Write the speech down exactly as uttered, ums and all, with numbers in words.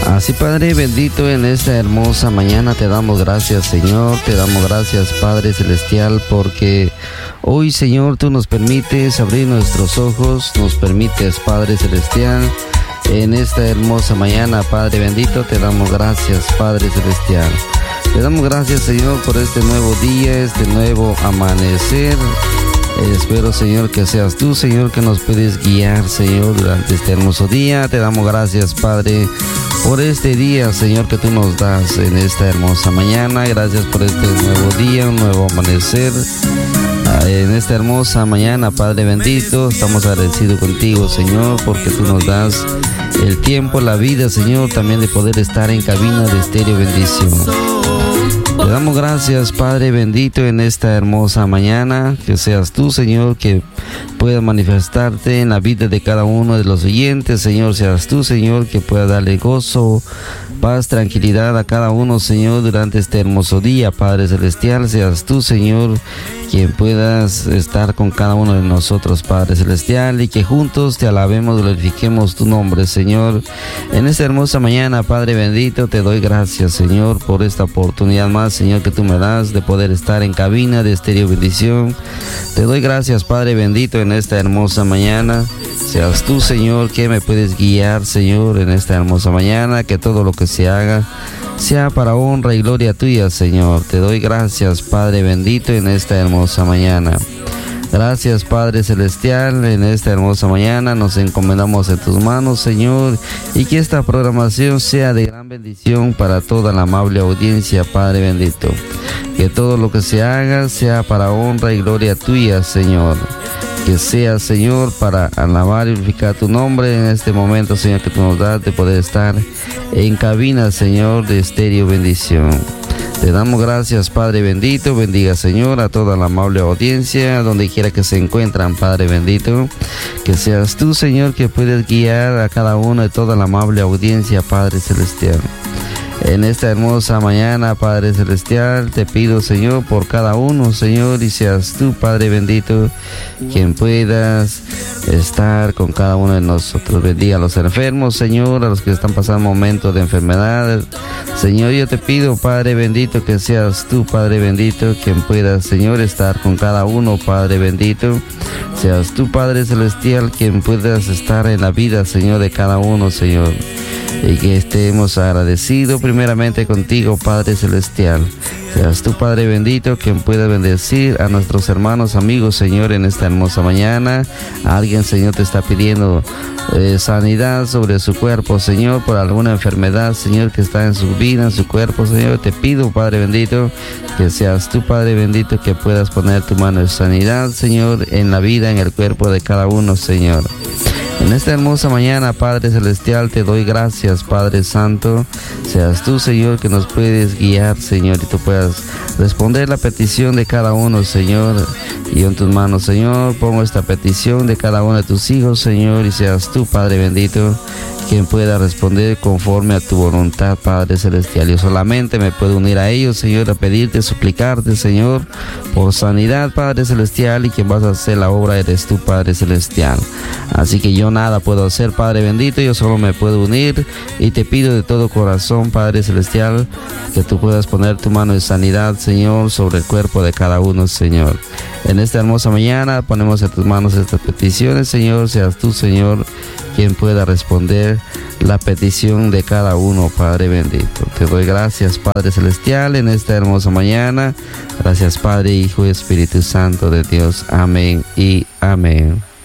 Así, Padre bendito, en esta hermosa mañana te damos gracias, Señor, te damos gracias, Padre celestial, porque hoy, Señor, tú nos permites abrir nuestros ojos, nos permites, Padre celestial, en esta hermosa mañana, Padre bendito, te damos gracias, Padre celestial. Te damos gracias, Señor, por este nuevo día, este nuevo amanecer. Espero, Señor, que seas tú, Señor, que nos puedes guiar, Señor, durante este hermoso día. Te damos gracias, Padre, por este día, Señor, que tú nos das en esta hermosa mañana. Gracias por este nuevo día, un nuevo amanecer. En esta hermosa mañana, Padre bendito, estamos agradecidos contigo, Señor, porque tú nos das el tiempo, la vida, Señor, también de poder estar en cabina de Estéreo Bendición. Te damos gracias, Padre bendito, en esta hermosa mañana, que seas tú, Señor, que puedas manifestarte en la vida de cada uno de los oyentes, Señor, seas tú, Señor, que pueda darle gozo, paz, tranquilidad a cada uno, Señor, durante este hermoso día, Padre celestial, seas tú, Señor, quien puedas estar con cada uno de nosotros, Padre celestial, y que juntos te alabemos, glorifiquemos tu nombre, Señor. En esta hermosa mañana, Padre bendito, te doy gracias, Señor, por esta oportunidad más, Señor, que tú me das de poder estar en cabina de Estéreo Bendición. Te doy gracias, Padre bendito, en esta hermosa mañana. Seas tú, Señor, que me puedes guiar, Señor, en esta hermosa mañana, que todo lo que se haga sea para honra y gloria tuya, Señor. Te doy gracias, Padre bendito, en esta hermosa mañana. Gracias, Padre celestial, en esta hermosa mañana nos encomendamos en tus manos, Señor, y que esta programación sea de gran bendición para toda la amable audiencia, Padre bendito. Que todo lo que se haga sea para honra y gloria tuya, Señor. Que sea, Señor, para alabar y glorificar tu nombre en este momento, Señor, que tú nos das de poder estar en cabina, Señor, de Estéreo Bendición. Te damos gracias, Padre bendito. Bendiga, Señor, a toda la amable audiencia, donde quiera que se encuentran, Padre bendito. Que seas tú, Señor, que puedes guiar a cada uno de toda la amable audiencia, Padre celestial. En esta hermosa mañana, Padre celestial, te pido, Señor, por cada uno, Señor, y seas tú, Padre bendito, quien puedas estar con cada uno de nosotros. Bendiga a los enfermos, Señor, a los que están pasando momentos de enfermedad. Señor, yo te pido, Padre bendito, que seas tú, Padre bendito, quien pueda, Señor, estar con cada uno, Padre bendito. Seas tú, Padre celestial, quien puedas estar en la vida, Señor, de cada uno, Señor. Y que estemos agradecidos primeramente contigo, Padre celestial. Seas tú, Padre bendito, quien pueda bendecir a nuestros hermanos, amigos, Señor, en esta hermosa mañana. Alguien, Señor, te está pidiendo eh, sanidad sobre su cuerpo, Señor, por alguna enfermedad, Señor, que está en su vida, en su cuerpo, Señor. Te pido, Padre bendito, que seas tú, Padre bendito, que puedas poner tu mano de sanidad, Señor, en la vida, en el cuerpo de cada uno, Señor. En esta hermosa mañana, Padre celestial, te doy gracias, Padre santo. Seas tú, Señor, que nos puedes guiar, Señor, y tú puedas responder la petición de cada uno, Señor. Y en tus manos, Señor, pongo esta petición de cada uno de tus hijos, Señor, y seas tú, Padre bendito, quien pueda responder conforme a tu voluntad, Padre celestial. Yo solamente me puedo unir a ellos, Señor, a pedirte, suplicarte, Señor, por sanidad, Padre celestial, y quien vas a hacer la obra eres tú, Padre celestial. Así que yo nada puedo hacer, Padre bendito, yo solo me puedo unir y te pido de todo corazón, Padre celestial, que tú puedas poner tu mano de sanidad, Señor, sobre el cuerpo de cada uno, Señor. En esta hermosa mañana ponemos en tus manos estas peticiones, Señor. Seas tú, Señor, quien pueda responder la petición de cada uno, Padre bendito. Te doy gracias, Padre celestial, en esta hermosa mañana. Gracias, Padre, Hijo y Espíritu Santo de Dios. Amén y amén.